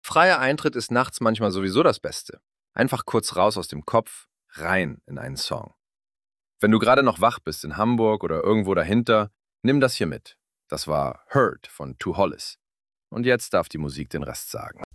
Freier Eintritt ist nachts manchmal sowieso das Beste. Einfach kurz raus aus dem Kopf, rein in einen Song. Wenn du gerade noch wach bist in Hamburg oder irgendwo dahinter, nimm das hier mit. Das war Hurt von Two Hollis. Und jetzt darf die Musik den Rest sagen.